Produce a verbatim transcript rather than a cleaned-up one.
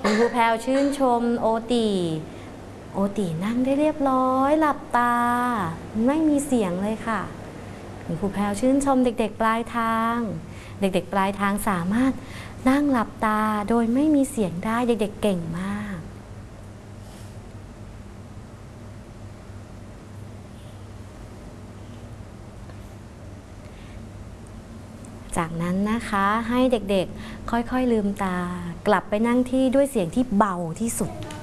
คุณครูแพรวชื่นชมโอติโอตินั่งได้เรียบร้อยหลับตาไม่มีเสียงเลยค่ะคุณครูแพรวชื่นชมเด็กๆปลายทางเด็กๆปลายทางสามารถนั่งหลับตาโดยไม่มีเสียงได้เด็กๆเก่งมากจากนั้นนะคะให้เด็กๆค่อยๆลืมตากลับไปนั่งที่ด้วยเสียงที่เบาที่สุด